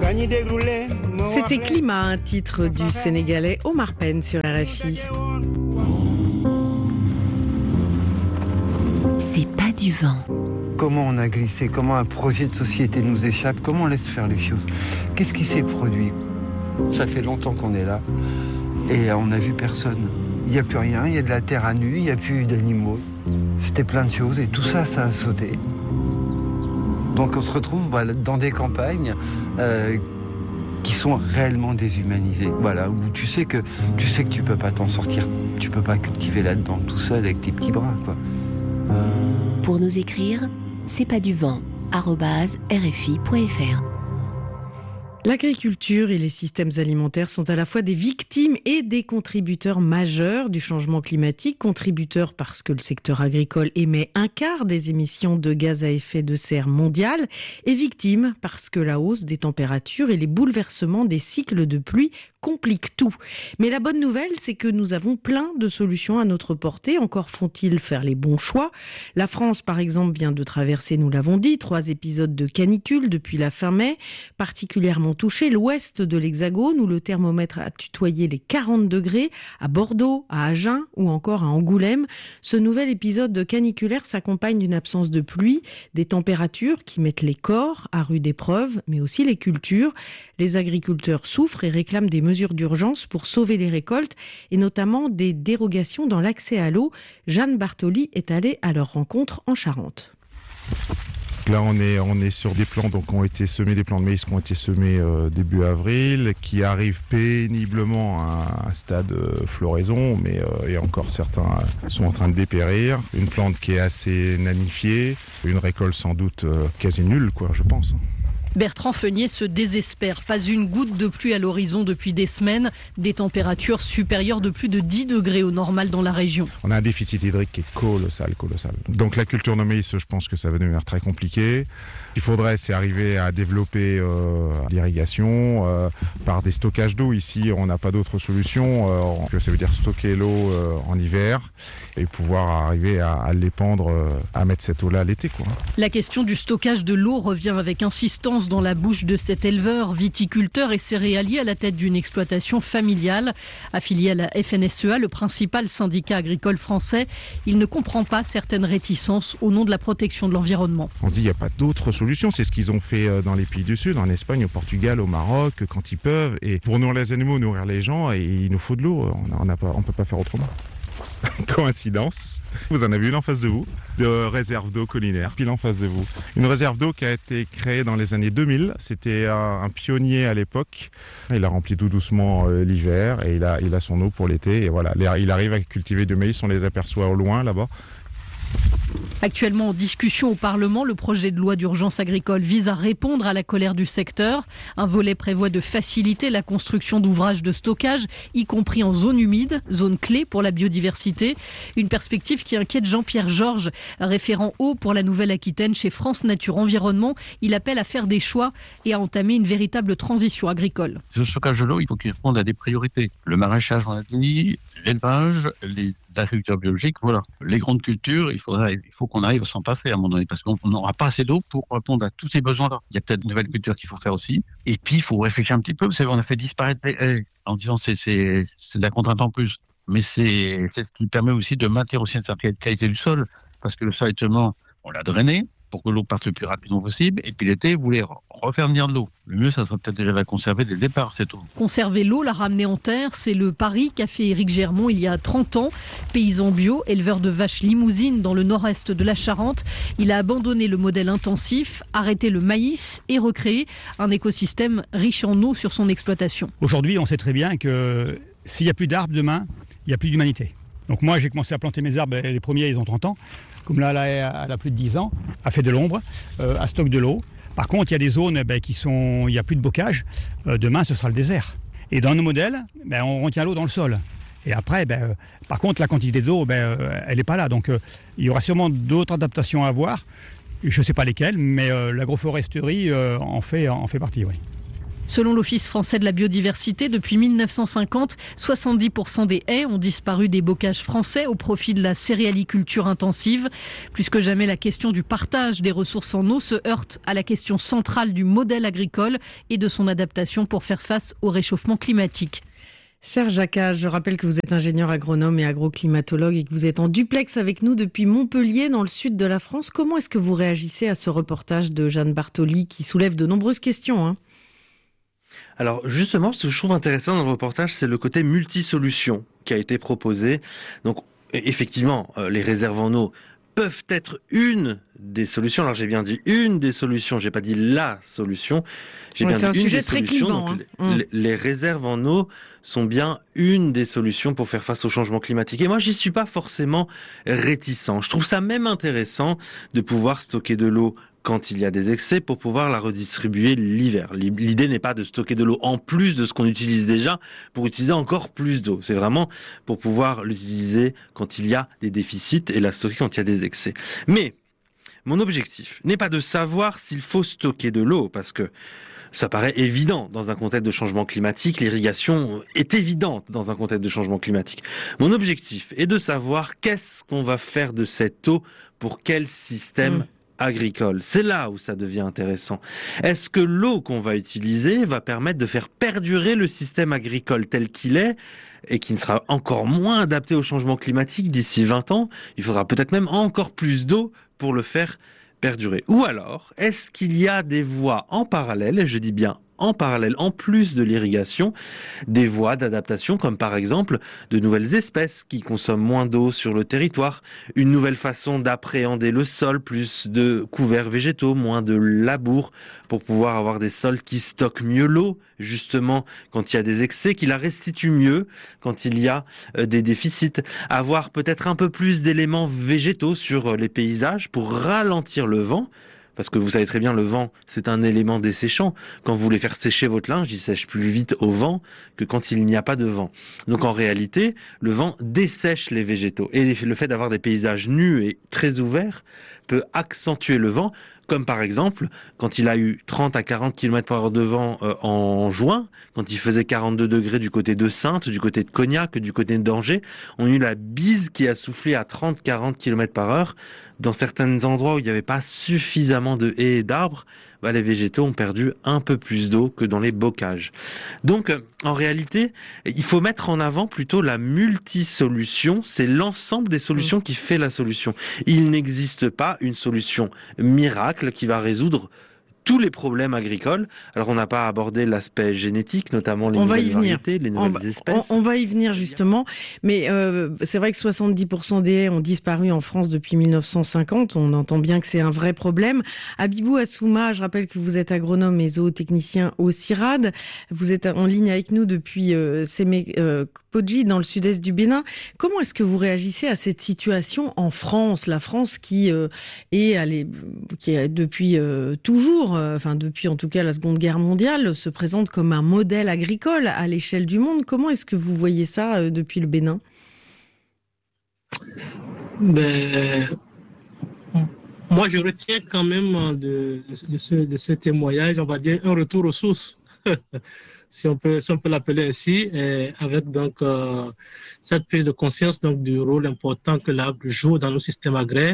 C'était Climat, un titre du Sénégalais Omar Pène sur RFI. C'est pas du vent. Comment on a glissé, comment un projet de société nous échappe, comment on laisse faire les choses. Qu'est-ce qui s'est produit ? Ça fait longtemps qu'on est là et on n'a vu personne. Il n'y a plus rien, il y a de la terre à nu, il n'y a plus d'animaux. C'était plein de choses et tout ça, ça a sauté. Donc on se retrouve dans des campagnes qui sont réellement déshumanisées. Voilà, où tu sais que tu peux pas t'en sortir, tu peux pas cultiver là-dedans tout seul avec tes petits bras, quoi. Pour nous écrire, c'est pas du vent @rfi.fr. L'agriculture et les systèmes alimentaires sont à la fois des victimes et des contributeurs majeurs du changement climatique. Contributeurs parce que le secteur agricole émet un quart des émissions de gaz à effet de serre mondiales, et victimes parce que la hausse des températures et les bouleversements des cycles de pluie compliquent tout. Mais la bonne nouvelle, c'est que nous avons plein de solutions à notre portée. Encore faut-il faire les bons choix. La France, par exemple, vient de traverser, nous l'avons dit, 3 épisodes de canicule depuis la fin mai, particulièrement touché l'ouest de l'Hexagone où le thermomètre a tutoyé les 40 degrés, à Bordeaux, à Agen ou encore à Angoulême. Ce nouvel épisode caniculaire s'accompagne d'une absence de pluie, des températures qui mettent les corps à rude épreuve, mais aussi les cultures. Les agriculteurs souffrent et réclament des mesures d'urgence pour sauver les récoltes et notamment des dérogations dans l'accès à l'eau. Jeanne Bartoli est allée à leur rencontre en Charente. Là, on est sur des plants donc ont été semés, des plants de maïs qui ont été semés début avril, qui arrivent péniblement à un stade floraison, mais et encore certains sont en train de dépérir. Une plante qui est assez nanifiée, une récolte sans doute quasi nulle, quoi, je pense. Bertrand Feunier se désespère. Pas une goutte de pluie à l'horizon depuis des semaines. Des températures supérieures de plus de 10 degrés au normal dans la région. On a un déficit hydrique qui est colossal. Donc la culture de maïs, je pense que ça va devenir très compliqué. Il faudrait, c'est arriver à développer l'irrigation par des stockages d'eau. Ici, on n'a pas d'autre solution. Ça veut dire stocker l'eau en hiver et pouvoir arriver à l'épandre, à mettre cette eau-là l'été, quoi. La question du stockage de l'eau revient avec insistance dans la bouche de cet éleveur, viticulteur et céréalier à la tête d'une exploitation familiale. Affilié à la FNSEA, le principal syndicat agricole français, il ne comprend pas certaines réticences au nom de la protection de l'environnement. On se dit, il n'y a pas d'autre solution. C'est ce qu'ils ont fait dans les pays du Sud, en Espagne, au Portugal, au Maroc, quand ils peuvent. Et pour nourrir les animaux, nourrir les gens, et il nous faut de l'eau. On ne peut pas faire autrement. Coïncidence, vous en avez une en face de vous, de réserve d'eau collinaire, pile en face de vous. Une réserve d'eau qui a été créée dans les années 2000, c'était un pionnier à l'époque. Il a rempli tout doucement l'hiver et il a son eau pour l'été. Et voilà, il arrive à cultiver du maïs, on les aperçoit au loin là-bas. Actuellement en discussion au Parlement, le projet de loi d'urgence agricole vise à répondre à la colère du secteur. Un volet prévoit de faciliter la construction d'ouvrages de stockage, y compris en zone humide, zone clé pour la biodiversité. Une perspective qui inquiète Jean-Pierre Georges, référent eau pour la Nouvelle-Aquitaine chez France Nature Environnement. Il appelle à faire des choix et à entamer une véritable transition agricole. Le stockage de l'eau, il faut qu'il réponde à des priorités. Le maraîchage, on a dit, l'élevage, l'agriculture biologique, voilà. Les grandes cultures, il faut qu'on arrive à s'en passer à un moment donné, parce qu'on n'aura pas assez d'eau pour répondre à tous ces besoins-là. Il y a peut-être de nouvelles cultures qu'il faut faire aussi. Et puis, il faut réfléchir un petit peu. Vous savez, on a fait disparaître les haies en disant c'est de la contrainte en plus. Mais c'est ce qui permet aussi de maintenir aussi une certaine qualité du sol, parce que le sol, actuellement, on l'a drainé pour que l'eau parte le plus rapidement possible. Et puis l'été, vous voulez refaire venir de l'eau. Le mieux, ça serait peut-être déjà de conserver dès le départ cette eau. Conserver l'eau, la ramener en terre, c'est le pari qu'a fait Éric Germont il y a 30 ans. Paysan bio, éleveur de vaches limousines dans le nord-est de la Charente. Il a abandonné le modèle intensif, arrêté le maïs et recréé un écosystème riche en eau sur son exploitation. Aujourd'hui, on sait très bien que s'il n'y a plus d'arbres demain, il n'y a plus d'humanité. Donc moi, j'ai commencé à planter mes arbres, les premiers, ils ont 30 ans. Comme là, elle a plus de 10 ans, a fait de l'ombre, a stocke de l'eau. Par contre, il y a des zones il n'y a plus de bocage. Demain, ce sera le désert. Et dans nos modèles, on retient l'eau dans le sol. Et après, par contre, la quantité d'eau, elle n'est pas là. Donc, il y aura sûrement d'autres adaptations à avoir. Je ne sais pas lesquelles, mais l'agroforesterie en fait partie, oui. Selon l'Office français de la biodiversité, depuis 1950, 70% des haies ont disparu des bocages français au profit de la céréaliculture intensive. Plus que jamais, la question du partage des ressources en eau se heurte à la question centrale du modèle agricole et de son adaptation pour faire face au réchauffement climatique. Serge Jacquat, je rappelle que vous êtes ingénieur agronome et agroclimatologue et que vous êtes en duplex avec nous depuis Montpellier, dans le sud de la France. Comment est-ce que vous réagissez à ce reportage de Jeanne Bartoli qui soulève de nombreuses questions, Alors justement, ce que je trouve intéressant dans le reportage, c'est le côté multisolution qui a été proposé. Donc effectivement, les réserves en eau peuvent être une des solutions. Alors j'ai bien dit une des solutions, j'ai pas dit la solution. J'ai bien dit un une sujet des très solutions. clivant. Donc, les réserves en eau sont bien une des solutions pour faire face au changement climatique. Et moi, j'y suis pas forcément réticent. Je trouve ça même intéressant de pouvoir stocker de l'eau quand il y a des excès pour pouvoir la redistribuer l'hiver. L'idée n'est pas de stocker de l'eau en plus de ce qu'on utilise déjà pour utiliser encore plus d'eau. C'est vraiment pour pouvoir l'utiliser quand il y a des déficits et la stocker quand il y a des excès. Mais mon objectif n'est pas de savoir s'il faut stocker de l'eau, parce que ça paraît évident dans un contexte de changement climatique. L'irrigation est évidente dans un contexte de changement climatique. Mon objectif est de savoir qu'est-ce qu'on va faire de cette eau pour quel système agricole. C'est là où ça devient intéressant. Est-ce que l'eau qu'on va utiliser va permettre de faire perdurer le système agricole tel qu'il est et qui ne sera encore moins adapté au changement climatique d'ici 20 ans? Il faudra peut-être même encore plus d'eau pour le faire perdurer. Ou alors, est-ce qu'il y a des voies en parallèle, et je dis bien en parallèle, en plus de l'irrigation, des voies d'adaptation, comme par exemple de nouvelles espèces qui consomment moins d'eau sur le territoire, une nouvelle façon d'appréhender le sol, plus de couverts végétaux, moins de labour, pour pouvoir avoir des sols qui stockent mieux l'eau, justement quand il y a des excès, qui la restituent mieux quand il y a des déficits, avoir peut-être un peu plus d'éléments végétaux sur les paysages pour ralentir le vent. Parce que vous savez très bien, le vent, c'est un élément desséchant. Quand vous voulez faire sécher votre linge, il sèche plus vite au vent que quand il n'y a pas de vent. Donc en réalité, le vent dessèche les végétaux. Et le fait d'avoir des paysages nus et très ouverts peut accentuer le vent, comme par exemple, quand il a eu 30 à 40 km/h de vent en juin, quand il faisait 42 degrés du côté de Saintes, du côté de Cognac, du côté d'Angers, on a eu la bise qui a soufflé à 30-40 km/h. Dans certains endroits où il n'y avait pas suffisamment de haies et d'arbres, les végétaux ont perdu un peu plus d'eau que dans les bocages. Donc, en réalité, il faut mettre en avant plutôt la multisolution. C'est l'ensemble des solutions qui fait la solution. Il n'existe pas une solution miracle qui va résoudre tous les problèmes agricoles. Alors, on n'a pas abordé l'aspect génétique, notamment les nouvelles variétés, les nouvelles espèces. On va y venir justement, mais c'est vrai que 70% des haies ont disparu en France depuis 1950. On entend bien que c'est un vrai problème. Abibou Assouma, je rappelle que vous êtes agronome et zootechnicien au CIRAD. Vous êtes en ligne avec nous depuis Sémékodji, dans le sud-est du Bénin. Comment est-ce que vous réagissez à cette situation en France? La France qui est depuis toujours, depuis en tout cas la Seconde Guerre mondiale, se présente comme un modèle agricole à l'échelle du monde. Comment est-ce que vous voyez ça depuis le Bénin? Moi, je retiens quand même de ce témoignage, on va dire, un retour aux sources, si on peut l'appeler ainsi, avec donc cette prise de conscience donc du rôle important que l'arbre joue dans nos systèmes agraires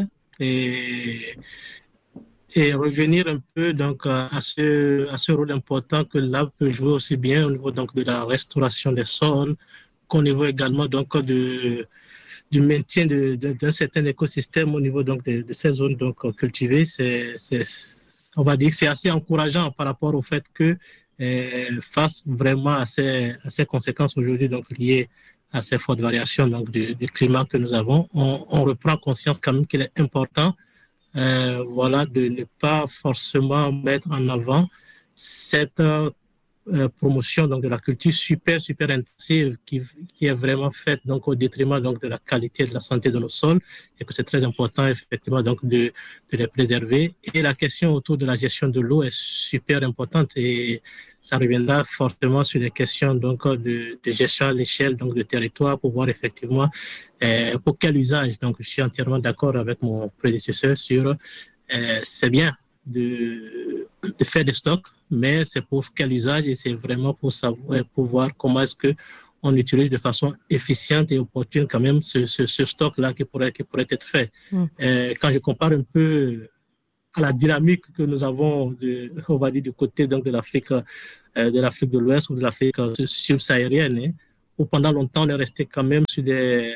et revenir un peu donc à ce rôle important que l'arbre peut jouer aussi bien au niveau donc de la restauration des sols qu'au niveau également donc du maintien d'un certain écosystème au niveau donc de ces zones donc cultivées. On va dire que c'est assez encourageant par rapport au fait que face vraiment à ces conséquences aujourd'hui donc liées à ces fortes variations donc du climat que nous avons, on reprend conscience quand même qu'il est important de ne pas forcément mettre en avant cette promotion donc de la culture super intensive qui est vraiment faite donc au détriment donc de la qualité et de la santé de nos sols, et que c'est très important effectivement donc de les préserver. Et la question autour de la gestion de l'eau est super importante, et ça reviendra fortement sur les questions donc de gestion à l'échelle donc de territoire, pour voir effectivement pour quel usage. Donc je suis entièrement d'accord avec mon prédécesseur sur c'est bien de faire des stocks, mais c'est pour quel usage et c'est vraiment pour voir comment est-ce qu'on utilise de façon efficiente et opportune quand même ce stock-là qui pourrait être fait. Quand je compare un peu à la dynamique que nous avons, on va dire, du côté donc, de l'Afrique de l'Ouest ou de l'Afrique subsaharienne, où pendant longtemps on est resté quand même sur des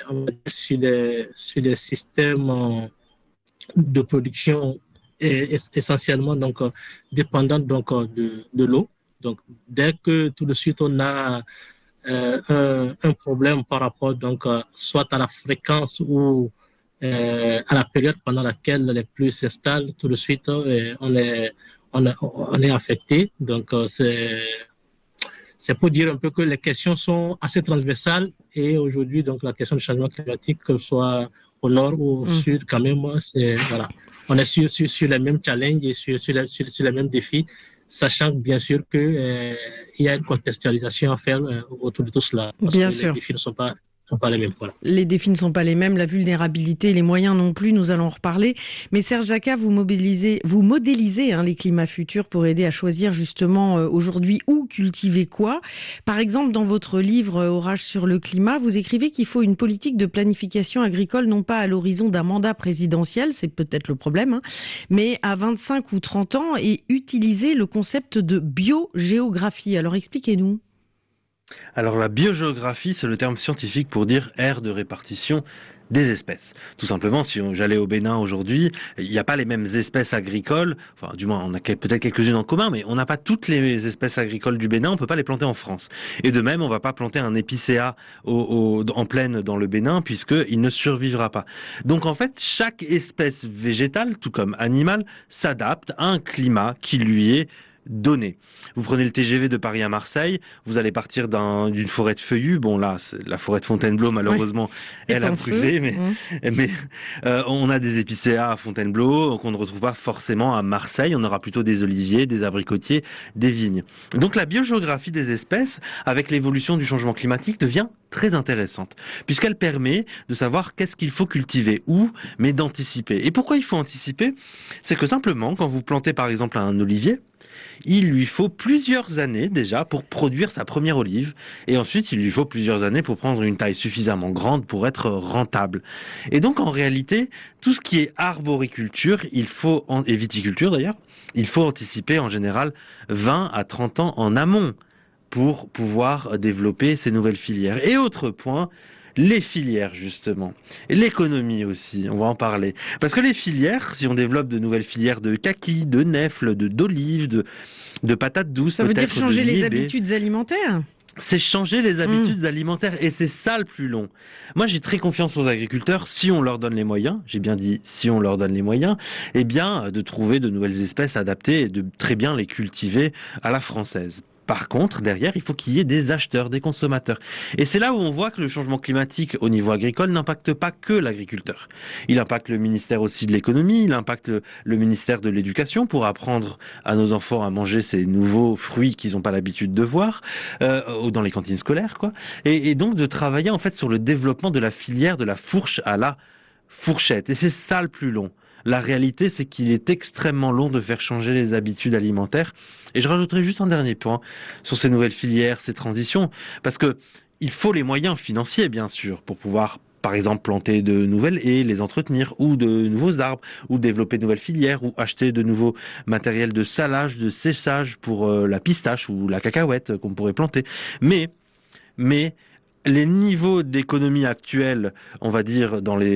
systèmes de production essentiellement donc dépendants donc de l'eau. Donc dès que tout de suite on a un problème par rapport donc soit à la fréquence ou à la période pendant laquelle les pluies s'installent, tout de suite on est affecté. Donc c'est pour dire un peu que les questions sont assez transversales et aujourd'hui donc la question du changement climatique, que ce soit au nord ou au sud, quand même, voilà. On est sur les mêmes challenges et sur les mêmes défis, sachant bien sûr qu'il y a une contextualisation à faire autour de tout cela. Parce bien que sûr. Les défis ne sont pas les mêmes. Voilà. Les défis ne sont pas les mêmes, la vulnérabilité, les moyens non plus, nous allons en reparler. Mais Serge Jacquat, vous modélisez les climats futurs pour aider à choisir justement aujourd'hui où cultiver quoi. Par exemple, dans votre livre Orage sur le climat, vous écrivez qu'il faut une politique de planification agricole non pas à l'horizon d'un mandat présidentiel, c'est peut-être le problème, mais à 25 ou 30 ans et utiliser le concept de biogéographie. Alors expliquez-nous. Alors la biogéographie, c'est le terme scientifique pour dire aire de répartition des espèces. Tout simplement, si j'allais au Bénin aujourd'hui, il n'y a pas les mêmes espèces agricoles, enfin du moins on a peut-être quelques-unes en commun, mais on n'a pas toutes les espèces agricoles du Bénin, on peut pas les planter en France. Et de même, on va pas planter un épicéa en plaine dans le Bénin, puisqu'il ne survivra pas. Donc en fait, chaque espèce végétale, tout comme animale, s'adapte à un climat qui lui est donné. Vous prenez le TGV de Paris à Marseille, vous allez partir d'une forêt de feuillus. Bon là, la forêt de Fontainebleau, malheureusement, elle a brûlé, mais on a des épicéas à Fontainebleau qu'on ne retrouve pas forcément à Marseille. On aura plutôt des oliviers, des abricotiers, des vignes. Donc la biogéographie des espèces, avec l'évolution du changement climatique, devient très intéressante, puisqu'elle permet de savoir qu'est-ce qu'il faut cultiver où, mais d'anticiper. Et pourquoi il faut anticiper ? C'est que simplement, quand vous plantez par exemple un olivier, il lui faut plusieurs années déjà pour produire sa première olive, et ensuite il lui faut plusieurs années pour prendre une taille suffisamment grande pour être rentable. Et donc en réalité, tout ce qui est arboriculture, et viticulture d'ailleurs, il faut anticiper en général 20 à 30 ans en amont pour pouvoir développer ces nouvelles filières. Et autre point, les filières justement, et l'économie aussi, on va en parler. Parce que les filières, si on développe de nouvelles filières de kaki, de nèfles, d'olives, de patates douces, ça veut dire changer les habitudes alimentaires ? C'est changer les habitudes alimentaires et c'est ça le plus long. Moi, j'ai très confiance aux agriculteurs si on leur donne les moyens, j'ai bien dit si on leur donne les moyens, eh bien, de trouver de nouvelles espèces adaptées et de très bien les cultiver à la française. Par contre, derrière, il faut qu'il y ait des acheteurs, des consommateurs. Et c'est là où on voit que le changement climatique au niveau agricole n'impacte pas que l'agriculteur. Il impacte le ministère aussi de l'économie, il impacte le ministère de l'éducation pour apprendre à nos enfants à manger ces nouveaux fruits qu'ils n'ont pas l'habitude de voir, dans les cantines scolaires, quoi. Et donc de travailler en fait sur le développement de la filière de la fourche à la fourchette. Et c'est ça le plus long. La réalité, c'est qu'il est extrêmement long de faire changer les habitudes alimentaires. Et je rajouterai juste un dernier point sur ces nouvelles filières, ces transitions, parce que il faut les moyens financiers, bien sûr, pour pouvoir, par exemple, planter de nouvelles haies, les entretenir, ou de nouveaux arbres, ou développer de nouvelles filières, ou acheter de nouveaux matériels de salage, de séchage pour la pistache ou la cacahuète qu'on pourrait planter. Mais les niveaux d'économie actuels, on va dire,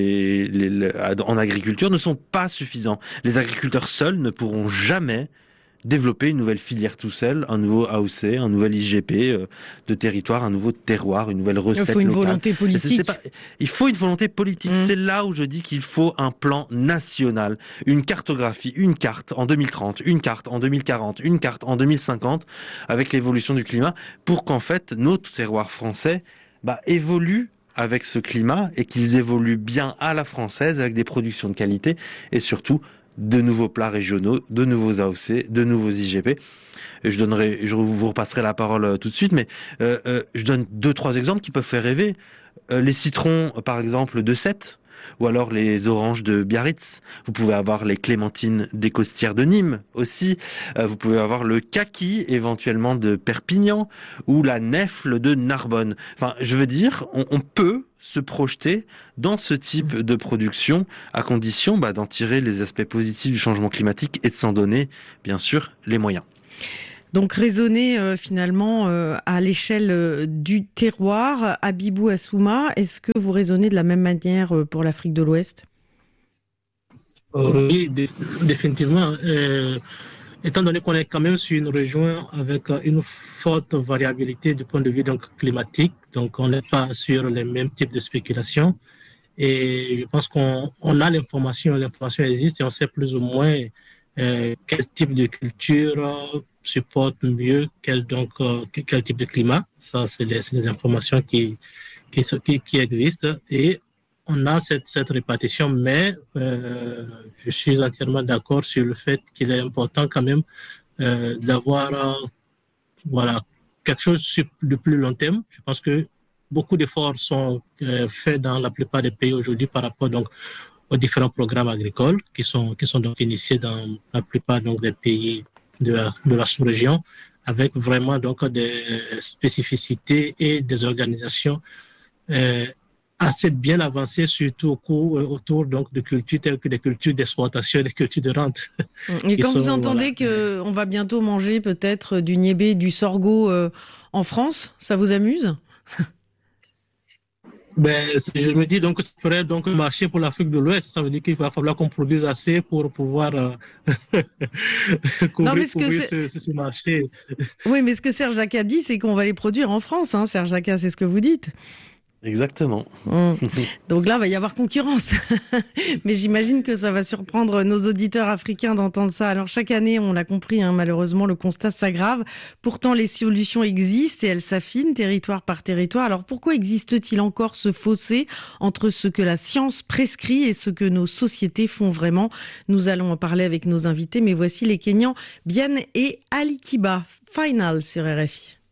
en agriculture, ne sont pas suffisants. Les agriculteurs seuls ne pourront jamais développer une nouvelle filière tout seul, un nouveau AOC, un nouvel IGP de territoire, un nouveau terroir, une nouvelle recette locale. Il faut une volonté politique. Il faut une volonté politique. C'est là où je dis qu'il faut un plan national, une cartographie, une carte en 2030, une carte en 2040, une carte en 2050, avec l'évolution du climat, pour qu'en fait, notre terroir français évoluent avec ce climat et qu'ils évoluent bien à la française avec des productions de qualité et surtout de nouveaux plats régionaux, de nouveaux AOC, de nouveaux IGP. Je vous repasserai la parole tout de suite, mais je donne 2-3 exemples qui peuvent faire rêver. Les citrons, par exemple, de Sète, ou alors les oranges de Biarritz. Vous pouvez avoir les clémentines des Costières de Nîmes aussi. Vous pouvez avoir le kaki éventuellement de Perpignan ou la nèfle de Narbonne. Enfin, je veux dire, on peut se projeter dans ce type de production à condition d'en tirer les aspects positifs du changement climatique et de s'en donner, bien sûr, les moyens. Donc raisonner finalement à l'échelle du terroir. Habibou Assouma, est-ce que vous raisonnez de la même manière pour l'Afrique de l'Ouest ? Oui, définitivement. Étant donné qu'on est quand même sur une région avec une forte variabilité du point de vue climatique, donc on n'est pas sur les mêmes types de spéculations. Et je pense qu'on a l'information existe et on sait plus ou moins quel type de culture supporte mieux quel type de climat. Ça, c'est des informations qui existent. Et on a cette répartition, mais je suis entièrement d'accord sur le fait qu'il est important quand même d'avoir quelque chose sur le plus long terme. Je pense que beaucoup d'efforts sont faits dans la plupart des pays aujourd'hui par rapport aux différents programmes agricoles qui sont donc initiés dans la plupart des pays de la sous-région, avec vraiment des spécificités et des organisations assez bien avancées, surtout autour de cultures telles que des cultures d'exportation et des cultures de rente. Et quand vous entendez qu'on va bientôt manger peut-être du niébé, du sorgho en France, ça vous amuse ? Je me dis donc que ça ferait un marché pour l'Afrique de l'Ouest. Ça veut dire qu'il va falloir qu'on produise assez pour pouvoir couvrir ce marché. Oui, mais ce que Serge Jacquat dit, c'est qu'on va les produire en France. Serge Jacquat, c'est ce que vous dites. Exactement. Donc là, il va y avoir concurrence. Mais j'imagine que ça va surprendre nos auditeurs africains d'entendre ça. Alors chaque année, on l'a compris, malheureusement, le constat s'aggrave. Pourtant, les solutions existent et elles s'affinent territoire par territoire. Alors pourquoi existe-t-il encore ce fossé entre ce que la science prescrit et ce que nos sociétés font vraiment ? Nous allons en parler avec nos invités, mais voici les Kenyans Bien et Ali Kiba. Final sur RFI.